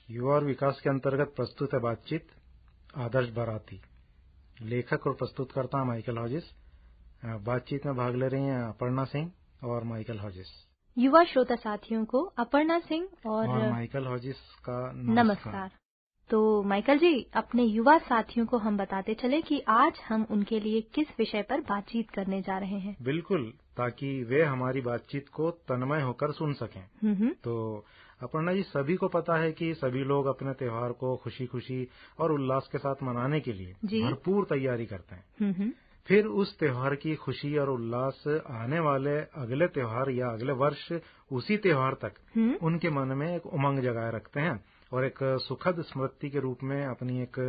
युवा और विकास के अंतर्गत प्रस्तुत है बातचीत आदर्श बाराती। लेखक और प्रस्तुतकर्ता माइकल हॉजिस। बातचीत में भाग ले रही हैं अपर्णा सिंह और माइकल हॉजिस। युवा श्रोता साथियों को अपर्णा सिंह और माइकल हॉजिस का नमस्कार। तो माइकल जी, अपने युवा साथियों को हम बताते चले कि आज हम उनके लिए किस विषय पर बातचीत करने जा रहे हैं। बिल्कुल, ताकि वे हमारी बातचीत को तन्मय होकर सुन सकें। तो अपर्णा जी, सभी को पता है कि सभी लोग अपने त्योहार को खुशी खुशी और उल्लास के साथ मनाने के लिए भरपूर तैयारी करते हैं। फिर उस त्योहार की खुशी और उल्लास आने वाले अगले त्योहार या अगले वर्ष उसी त्योहार तक उनके मन में एक उमंग जगाए रखते हैं और एक सुखद स्मृति के रूप में अपनी एक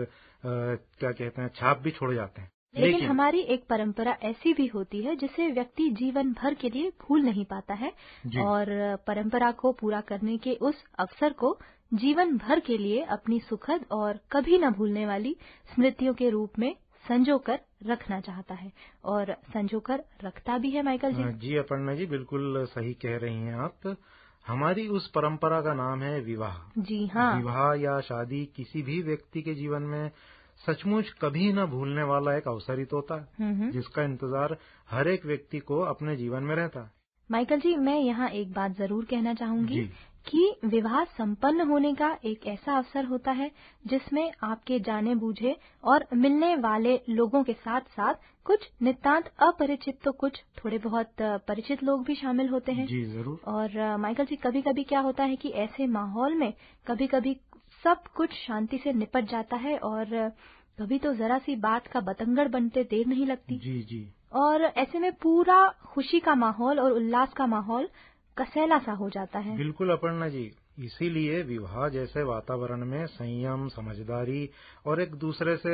क्या कहते हैं छाप भी छोड़ जाते हैं। लेकिन हमारी एक परंपरा ऐसी भी होती है जिसे व्यक्ति जीवन भर के लिए भूल नहीं पाता है और परंपरा को पूरा करने के उस अवसर को जीवन भर के लिए अपनी सुखद और कभी न भूलने वाली स्मृतियों के रूप में संजोकर रखना चाहता है और संजोकर रखता भी है। माइकल जी। जी अपर्णा जी, बिल्कुल सही कह रही हैं आप। हमारी उस परंपरा का नाम है विवाह। जी हाँ। विवाह या शादी किसी भी व्यक्ति के जीवन में सचमुच कभी न भूलने वाला एक अवसर ही तो होता है, जिसका इंतजार हर एक व्यक्ति को अपने जीवन में रहता है। माइकल जी, मैं यहाँ एक बात जरूर कहना चाहूंगी कि विवाह संपन्न होने का एक ऐसा अवसर होता है जिसमें आपके जाने बूझे और मिलने वाले लोगों के साथ साथ कुछ नितांत अपरिचित तो कुछ थोड़े बहुत परिचित लोग भी शामिल होते हैं। जी जरूर। और माइकल जी, कभी कभी क्या होता है कि ऐसे माहौल में कभी कभी सब कुछ शांति से निपट जाता है और कभी तो जरा सी बात का बतंगड़ बनते देर नहीं लगती। जी। और ऐसे में पूरा खुशी का माहौल और उल्लास का माहौल कसैला सा हो जाता है। बिल्कुल अपर्णा जी, इसीलिए विवाह जैसे वातावरण में संयम, समझदारी और एक दूसरे से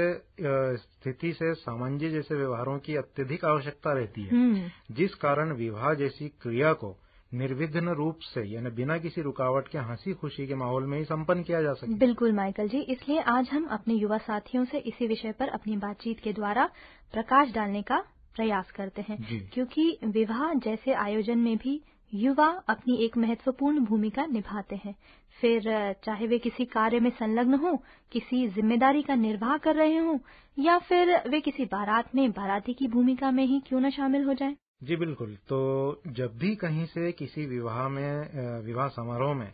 स्थिति से सामंजस्य जैसे व्यवहारों की अत्यधिक आवश्यकता रहती है, जिस कारण विवाह जैसी क्रिया को निर्विघ्न रूप से यानी बिना किसी रुकावट के हंसी खुशी के माहौल में ही संपन्न किया जा सके। बिल्कुल माइकल जी, इसलिए आज हम अपने युवा साथियों से इसी विषय पर अपनी बातचीत के द्वारा प्रकाश डालने का प्रयास करते हैं, क्योंकि विवाह जैसे आयोजन में भी युवा अपनी एक महत्वपूर्ण भूमिका निभाते हैं। फिर चाहे वे किसी कार्य में संलग्न हो, किसी जिम्मेदारी का निर्वाह कर रहे हों या फिर वे किसी बारात में बाराती की भूमिका में ही क्यों न शामिल हो जाएं। जी बिल्कुल। तो जब भी कहीं से किसी विवाह समारोह में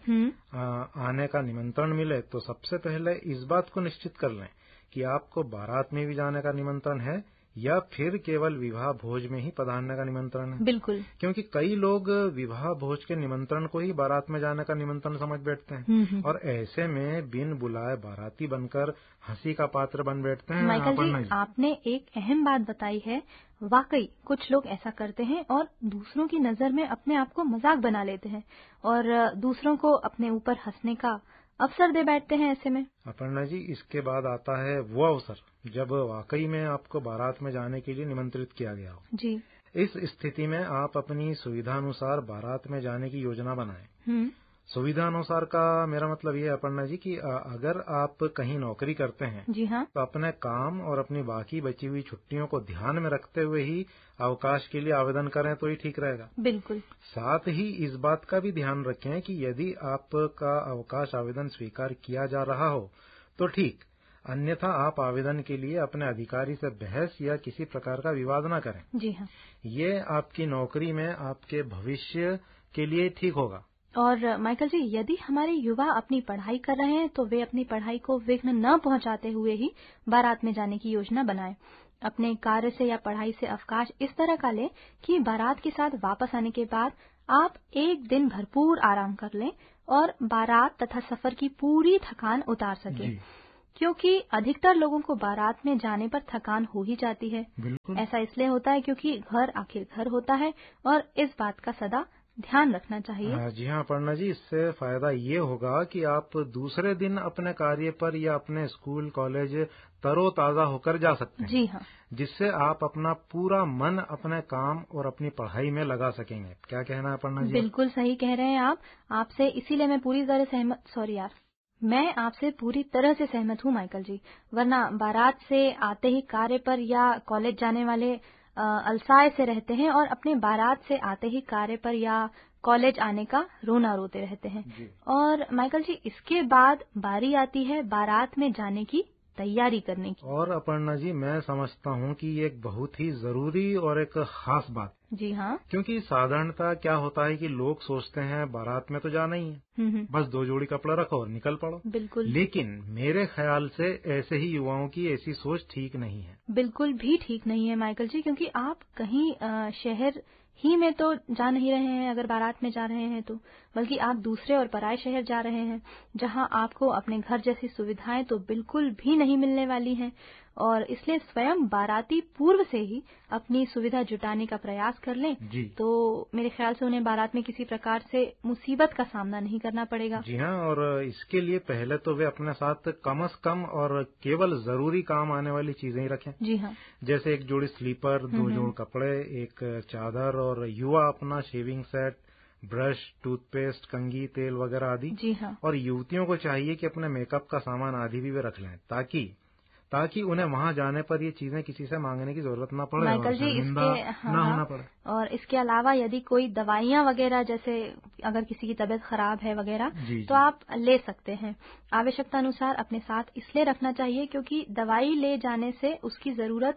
आने का निमंत्रण मिले तो सबसे पहले इस बात को निश्चित कर लें कि आपको बारात में भी जाने का निमंत्रण है या फिर केवल विवाह भोज में ही पधारने का निमंत्रण है। बिल्कुल। क्योंकि कई लोग विवाह भोज के निमंत्रण को ही बारात में जाने का निमंत्रण समझ बैठते हैं और ऐसे में बिन बुलाए बाराती बनकर हंसी का पात्र बन बैठते हैं। माइकल जी, आपने एक अहम बात बताई है। वाकई कुछ लोग ऐसा करते हैं और दूसरों की नजर में अपने आप को मजाक बना लेते हैं और दूसरों को अपने ऊपर हंसने का अवसर दे बैठते हैं। ऐसे में अपर्णा जी, इसके बाद आता है वो अवसर जब वाकई में आपको बारात में जाने के लिए निमंत्रित किया गया हो। जी। इस स्थिति में आप अपनी सुविधा अनुसार बारात में जाने की योजना बनाएं। सुविधा अनुसार का मेरा मतलब ये है अपर्णा जी कि अगर आप कहीं नौकरी करते हैं, जी हाँ, तो अपने काम और अपनी बाकी बची हुई छुट्टियों को ध्यान में रखते हुए ही अवकाश के लिए आवेदन करें तो ही ठीक रहेगा। बिल्कुल। साथ ही इस बात का भी ध्यान रखें कि यदि आपका अवकाश आवेदन स्वीकार किया जा रहा हो तो ठीक, अन्यथा आप आवेदन के लिए अपने अधिकारी से बहस या किसी प्रकार का विवाद न करें। जी हाँ। ये आपकी नौकरी में आपके भविष्य के लिए ठीक होगा। और माइकल जी, यदि हमारे युवा अपनी पढ़ाई कर रहे हैं तो वे अपनी पढ़ाई को विघ्न न पहुंचाते हुए ही बारात में जाने की योजना बनाएं। अपने कार्य से या पढ़ाई से अवकाश इस तरह का लें कि बारात के साथ वापस आने के बाद आप एक दिन भरपूर आराम कर लें और बारात तथा सफर की पूरी थकान उतार सकें, क्योंकि अधिकतर लोगों को बारात में जाने पर थकान हो ही जाती है। ऐसा इसलिए होता है क्योंकि घर आखिर घर होता है और इस बात का सदा ध्यान रखना चाहिए। जी हाँ अपर्णा जी, इससे फायदा ये होगा कि आप दूसरे दिन अपने कार्य पर या अपने स्कूल कॉलेज तरोताजा होकर जा सकते हैं। जी हाँ, जिससे आप अपना पूरा मन अपने काम और अपनी पढ़ाई में लगा सकेंगे। क्या कहना है अपर्णा जी? बिल्कुल सही कह रहे हैं आप। आपसे इसीलिए मैं पूरी तरह से सहमत हूँ माइकल जी। वरना बारात से आते ही कार्य पर या कॉलेज जाने वाले अलसाए से रहते हैं और अपने बारात से आते ही कार्य पर या कॉलेज आने का रोना रोते रहते हैं। और माइकल जी, इसके बाद बारी आती है बारात में जाने की तैयारी करने की। और अपर्णा जी, मैं समझता हूँ कि ये एक बहुत ही जरूरी और एक खास बात। जी हाँ। क्योंकि साधारणतः क्या होता है कि लोग सोचते हैं बारात में तो जाना ही है, बस 2 जोड़ी कपड़ा रखो और निकल पड़ो। बिल्कुल। लेकिन मेरे ख्याल से ऐसे ही युवाओं की ऐसी सोच ठीक नहीं है। बिल्कुल भी ठीक नहीं है माइकल जी, क्योंकि आप कहीं शहर ही में तो जा नहीं रहे हैं अगर बारात में जा रहे हैं तो, बल्कि आप दूसरे और पराये शहर जा रहे हैं जहां आपको अपने घर जैसी सुविधाएं तो बिल्कुल भी नहीं मिलने वाली हैं। और इसलिए स्वयं बाराती पूर्व से ही अपनी सुविधा जुटाने का प्रयास कर लें तो मेरे ख्याल से उन्हें बारात में किसी प्रकार से मुसीबत का सामना नहीं करना पड़ेगा। जी हाँ, और इसके लिए पहले तो वे अपने साथ कम से कम और केवल जरूरी काम आने वाली चीजें ही रखें। जी हाँ। जैसे 1 जोड़ी स्लीपर, 2 जोड़ कपड़े, 1 चादर, और युवा अपना शेविंग सेट, ब्रश, टूथपेस्ट, कंघी, तेल वगैरह आदि। जी हाँ। और युवतियों को चाहिए कि अपने मेकअप का सामान आदि भी वे रख लें ताकि उन्हें वहां जाने पर ये चीजें किसी से मांगने की जरूरत न पड़े और शर्मिंदा न होना पड़े। और इसके अलावा यदि कोई दवाइयां वगैरह, जैसे अगर किसी की तबीयत खराब है वगैरह, तो आप ले सकते हैं आवश्यकता अनुसार अपने साथ इसलिए रखना चाहिए क्योंकि दवाई ले जाने से उसकी जरूरत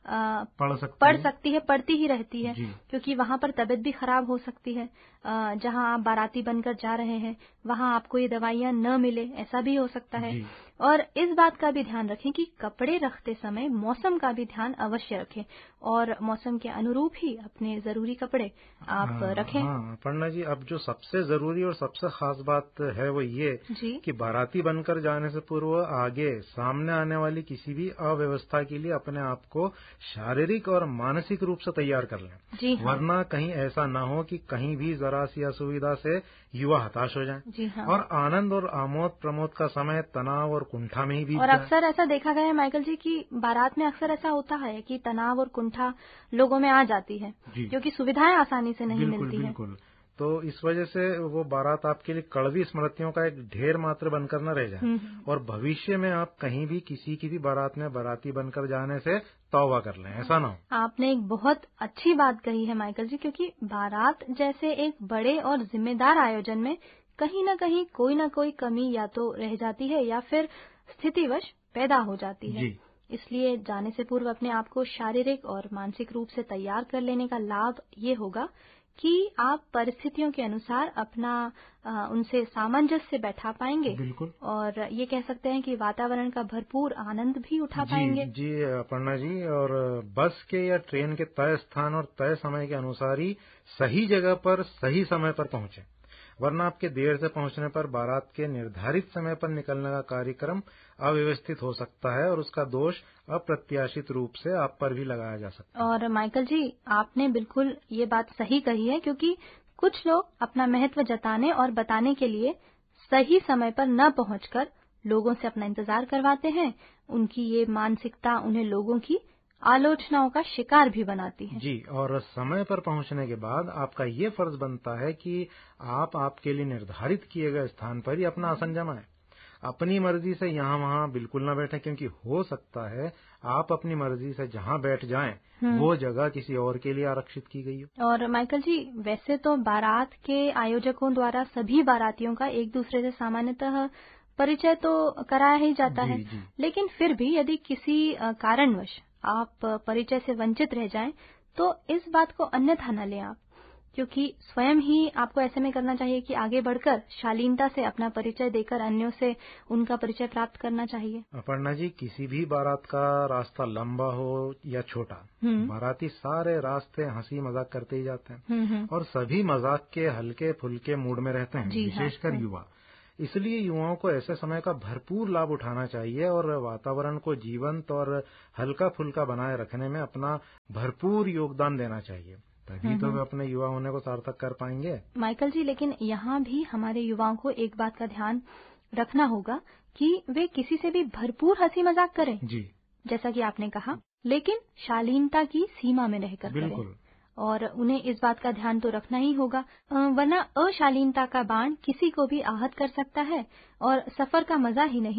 पड़ती ही रहती है, क्योंकि वहां पर तबीयत भी खराब हो सकती है। जहां आप बाराती बनकर जा रहे हैं वहां आपको ये दवाइयां न मिले, ऐसा भी हो सकता है। और इस बात का भी ध्यान रखें कि कपड़े रखते समय मौसम का भी ध्यान अवश्य रखें और मौसम के अनुरूप ही अपने जरूरी कपड़े आप रखें। अपर्णा जी, अब जो सबसे जरूरी और सबसे खास बात है वो ये कि बाराती बनकर जाने से पूर्व आगे सामने आने वाली किसी भी अव्यवस्था के लिए अपने आप को शारीरिक और मानसिक रूप से तैयार कर लें। वरना कहीं ऐसा न हो कि कहीं भी जरा सी असुविधा से युवा हताश हो जाएं। और आनंद और आमोद प्रमोद का समय तनाव और कुंठा में ही बीत और अक्सर ऐसा देखा गया है माइकल जी कि बारात में अक्सर ऐसा होता है कि तनाव और कुंठा लोगों में आ जाती है क्योंकि सुविधाएं आसानी से नहीं मिलती हैं। बिल्कुल। तो इस वजह से वो बारात आपके लिए कड़वी स्मृतियों का एक ढेर मात्र बनकर न रह जाए और भविष्य में आप कहीं भी किसी की भी बारात में बाराती बनकर जाने से तौबा कर लें, ऐसा ना हो। आपने एक बहुत अच्छी बात कही है माइकल जी, क्योंकि बारात जैसे एक बड़े और जिम्मेदार आयोजन में कहीं न कहीं कोई न कोई कमी या तो रह जाती है या फिर स्थितिवश पैदा हो जाती है। इसलिए जाने से पूर्व अपने आप को शारीरिक और मानसिक रूप से तैयार कर लेने का लाभ ये होगा कि आप परिस्थितियों के अनुसार अपना उनसे सामंजस्य बैठा पाएंगे। बिल्कुल। और ये कह सकते हैं कि वातावरण का भरपूर आनंद भी उठा पाएंगे। जी अपर्णा जी, और बस के या ट्रेन के तय स्थान और तय समय के अनुसार ही सही जगह पर सही समय पर पहुंचे, वरना आपके देर से पहुंचने पर बारात के निर्धारित समय पर निकलने का कार्यक्रम अव्यवस्थित हो सकता है और उसका दोष अप्रत्याशित रूप से आप पर भी लगाया जा सकता है। और माइकल जी, आपने बिल्कुल ये बात सही कही है, क्योंकि कुछ लोग अपना महत्व जताने और बताने के लिए सही समय पर न पहुंचकर लोगों से अपना इंतजार करवाते हैं। उनकी ये मानसिकता उन्हें लोगों की आलोचनाओं का शिकार भी बनाती है। जी, और समय पर पहुंचने के बाद आपका ये फर्ज बनता है कि आप आपके लिए निर्धारित किए गए स्थान पर ही अपना आसन जमाएं। अपनी मर्जी से यहाँ वहाँ बिल्कुल न बैठें, क्योंकि हो सकता है आप अपनी मर्जी से जहाँ बैठ जाएं वो जगह किसी और के लिए आरक्षित की गई हो। और माइकल जी, वैसे तो बारात के आयोजकों द्वारा सभी बारातियों का एक दूसरे से सामान्यतः परिचय तो कराया ही जाता है, लेकिन फिर भी यदि किसी कारणवश आप परिचय से वंचित रह जाएं तो इस बात को अन्यथा न लें आप, क्योंकि स्वयं ही आपको ऐसे में करना चाहिए कि आगे बढ़कर शालीनता से अपना परिचय देकर अन्यों से उनका परिचय प्राप्त करना चाहिए। अपर्णा जी, किसी भी बारात का रास्ता लंबा हो या छोटा, बाराती सारे रास्ते हंसी मजाक करते ही जाते हैं और सभी मजाक के हल्के फुल्के मूड में रहते हैं, विशेषकर युवा। इसलिए युवाओं को ऐसे समय का भरपूर लाभ उठाना चाहिए और वातावरण को जीवंत और हल्का फुल्का बनाए रखने में अपना भरपूर योगदान देना चाहिए, तभी तो वे अपने युवा होने को सार्थक कर पाएंगे। माइकल जी, लेकिन यहाँ भी हमारे युवाओं को एक बात का ध्यान रखना होगा कि वे किसी से भी भरपूर हंसी मजाक करें, जैसा कि आपने कहा, लेकिन शालीनता की सीमा में रहकर करें। और उन्हें इस बात का ध्यान तो रखना ही होगा, वरना अशालीनता का बाण किसी को भी आहत कर सकता है और सफर का मजा ही नहीं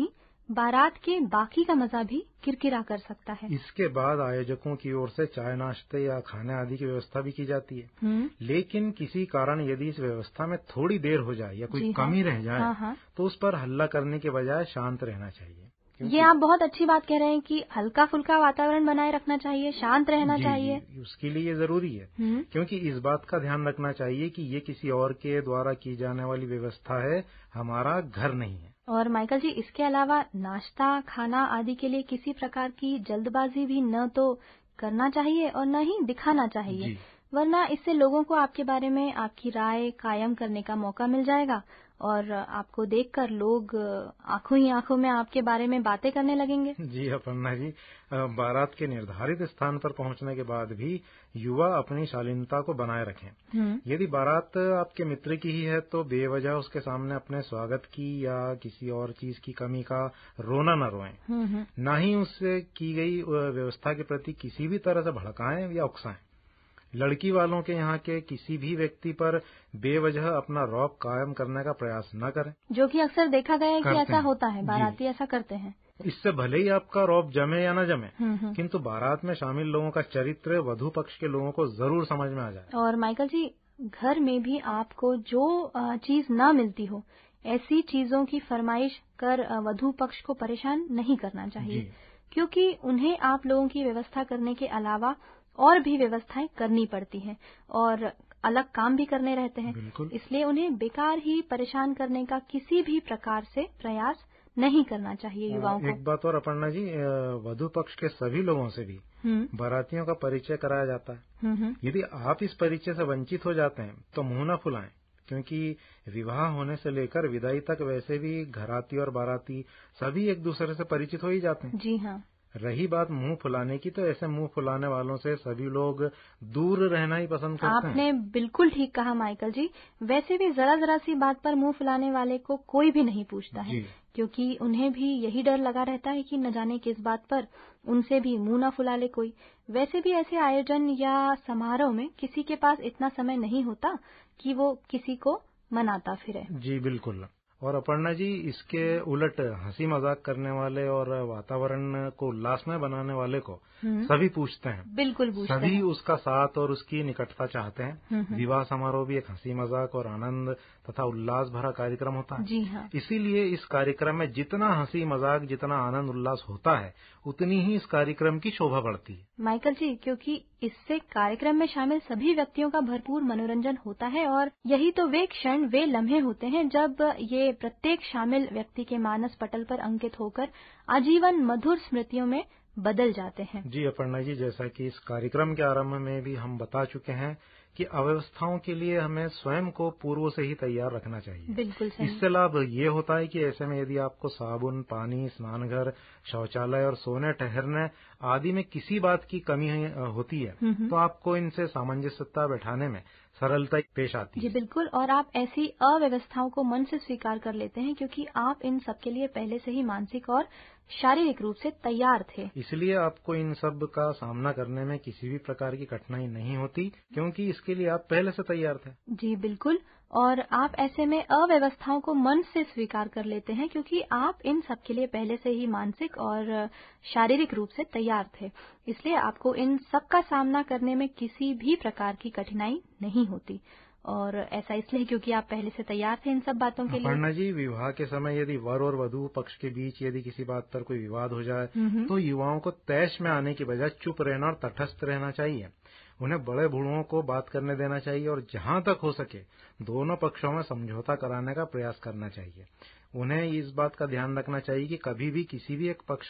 बारात के बाकी का मजा भी किरकिरा कर सकता है। इसके बाद आयोजकों की ओर से चाय नाश्ते या खाने आदि की व्यवस्था भी की जाती है। लेकिन किसी कारण यदि इस व्यवस्था में थोड़ी देर हो जाए या कोई कमी रह जाए तो उस पर हल्ला करने के बजाय शांत रहना चाहिए। ये आप बहुत अच्छी बात कह रहे हैं कि हल्का फुल्का वातावरण बनाए रखना चाहिए, शांत रहना चाहिए। उसके लिए ये जरूरी है क्योंकि इस बात का ध्यान रखना चाहिए कि ये किसी और के द्वारा की जाने वाली व्यवस्था है, हमारा घर नहीं है। और माइकल जी, इसके अलावा नाश्ता खाना आदि के लिए किसी प्रकार की जल्दबाजी भी न तो करना चाहिए और न ही दिखाना चाहिए, वरना इससे लोगों को आपके बारे में आपकी राय कायम करने का मौका मिल जाएगा और आपको देखकर लोग आंखों ही आंखों में आपके बारे में बातें करने लगेंगे। जी अपर्णा जी, बारात के निर्धारित स्थान पर पहुंचने के बाद भी युवा अपनी शालीनता को बनाए रखें। यदि बारात आपके मित्र की ही है तो बेवजह उसके सामने अपने स्वागत की या किसी और चीज की कमी का रोना न रोएं, न ही उससे की गई व्यवस्था के प्रति किसी भी तरह से भड़काएं या उकसाएं। लड़की वालों के यहाँ के किसी भी व्यक्ति पर बेवजह अपना रौब कायम करने का प्रयास न करें, जो कि अक्सर देखा गया है कि ऐसा होता है, बाराती ऐसा करते हैं। इससे भले ही आपका रौब जमे या न जमे, किंतु बारात में शामिल लोगों का चरित्र वधू पक्ष के लोगों को जरूर समझ में आ जाए। और माइकल जी, घर में भी आपको जो चीज न मिलती हो ऐसी चीजों की फरमाइश कर वधू पक्ष को परेशान नहीं करना चाहिए, क्योंकि उन्हें आप लोगों की व्यवस्था करने के अलावा और भी व्यवस्थाएं करनी पड़ती हैं और अलग काम भी करने रहते हैं। इसलिए उन्हें बेकार ही परेशान करने का किसी भी प्रकार से प्रयास नहीं करना चाहिए युवाओं को। एक बात और अपर्णा जी, वधू पक्ष के सभी लोगों से भी बारातियों का परिचय कराया जाता है। यदि आप इस परिचय से वंचित हो जाते हैं तो मुंह न फुलाएं, क्योंकि विवाह होने से लेकर विदाई तक वैसे भी घराती और बाराती सभी एक दूसरे से परिचित हो ही जाते हैं। जी हाँ। रही बात मुंह फुलाने की, तो ऐसे मुंह फुलाने वालों से सभी लोग दूर रहना ही पसंद करते हैं। आपने बिल्कुल ठीक कहा माइकल जी। वैसे भी जरा जरा सी बात पर मुंह फुलाने वाले को कोई भी नहीं पूछता है, क्योंकि उन्हें भी यही डर लगा रहता है कि न जाने किस बात पर उनसे भी मुंह न फुला ले कोई। वैसे भी ऐसे आयोजन या समारोह में किसी के पास इतना समय नहीं होता कि वो किसी को मनाता फिरे। जी बिल्कुल। और अपर्णा जी, इसके उलट हंसी मजाक करने वाले और वातावरण को उल्लासमय बनाने वाले को सभी पूछते हैं। बिल्कुल पूछते हैं। सभी उसका साथ और उसकी निकटता चाहते हैं। विवाह समारोह भी एक हंसी मजाक और आनंद तथा उल्लास भरा कार्यक्रम होता है। जी हाँ। इसीलिए इस कार्यक्रम में जितना हंसी मजाक, जितना आनंद उल्लास होता है, उतनी ही इस कार्यक्रम की शोभा बढ़ती है। माइकल जी, क्योंकि इससे कार्यक्रम में शामिल सभी व्यक्तियों का भरपूर मनोरंजन होता है और यही तो वे क्षण, वे लम्हे होते हैं जब ये प्रत्येक शामिल व्यक्ति के मानस पटल पर अंकित होकर आजीवन मधुर स्मृतियों में बदल जाते हैं। जी अपर्णा जी, जैसा कि इस कार्यक्रम के आरंभ में भी हम बता चुके हैं कि अव्यवस्थाओं के लिए हमें स्वयं को पूर्व से ही तैयार रखना चाहिए। बिल्कुल सही। इससे लाभ ये होता है कि ऐसे में यदि आपको साबुन, पानी, स्नानघर, शौचालय और सोने ठहरने आदि में किसी बात की कमी होती है तो आपको इनसे सामंजस्यता बैठाने में सरलता पेश आती है। जी बिल्कुल। और आप ऐसी अव्यवस्थाओं को मन से स्वीकार कर लेते हैं क्योंकि आप इन सब के लिए पहले से ही मानसिक और शारीरिक रूप से तैयार थे। इसलिए आपको इन सब का सामना करने में किसी भी प्रकार की कठिनाई नहीं होती, क्योंकि इसके लिए आप पहले से तैयार थे। जी बिल्कुल। और आप ऐसे में अव्यवस्थाओं को मन से स्वीकार कर लेते हैं क्योंकि आप इन सब के लिए पहले से ही मानसिक और शारीरिक रूप से तैयार थे। इसलिए आपको इन सब का सामना करने में किसी भी प्रकार की कठिनाई नहीं होती। और ऐसा इसलिए क्योंकि आप पहले से तैयार थे इन सब बातों के लिए। अपर्णा जी, विवाह के समय यदि वर और वधू पक्ष के बीच यदि किसी बात पर कोई विवाद हो जाए तो युवाओं को तैश में आने की बजाय चुप रहना और तटस्थ रहना चाहिए। उन्हें बड़े बूढ़ों को बात करने देना चाहिए और जहां तक हो सके दोनों पक्षों में समझौता कराने का प्रयास करना चाहिए। उन्हें इस बात का ध्यान रखना चाहिए कि कभी भी किसी भी एक पक्ष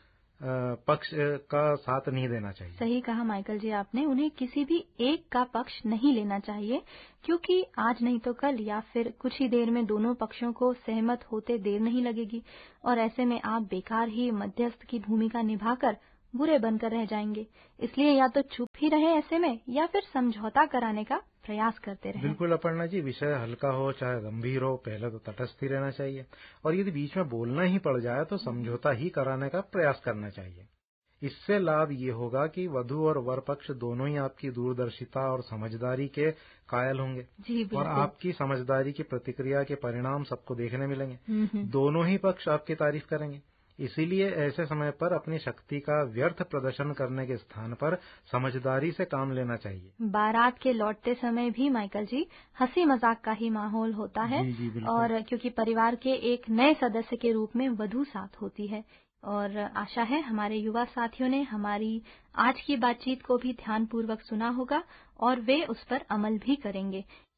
का साथ नहीं देना चाहिए। सही कहा माइकल जी आपने। उन्हें किसी भी एक का पक्ष नहीं लेना चाहिए, क्योंकि आज नहीं तो कल या फिर कुछ ही देर में दोनों पक्षों को सहमत होते देर नहीं लगेगी और ऐसे में आप बेकार ही मध्यस्थ की भूमिका निभाकर बुरे बनकर रह जाएंगे। इसलिए या तो चुप ही रहे ऐसे में या फिर समझौता कराने का प्रयास करते रहें। बिल्कुल अपर्णा जी, विषय हल्का हो चाहे गंभीर हो, पहले तो तटस्थ ही रहना चाहिए और यदि बीच में बोलना ही पड़ जाए तो समझौता ही कराने का प्रयास करना चाहिए। इससे लाभ ये होगा कि वधू और वर पक्ष दोनों ही आपकी दूरदर्शिता और समझदारी के कायल होंगे। जी और आपकी समझदारी की प्रतिक्रिया के परिणाम सबको देखने मिलेंगे। दोनों ही पक्ष आपकी तारीफ करेंगे इसीलिए ऐसे समय पर अपनी शक्ति का व्यर्थ प्रदर्शन करने के स्थान पर समझदारी से काम लेना चाहिए। बारात के लौटते समय भी माइकल जी हंसी मजाक का ही माहौल होता है। जी, बिल्कुल। और क्योंकि परिवार के एक नए सदस्य के रूप में वधू साथ होती है। और आशा है हमारे युवा साथियों ने हमारी आज की बातचीत को भी ध्यानपूर्वक सुना होगा और वे उस पर अमल भी करेंगे।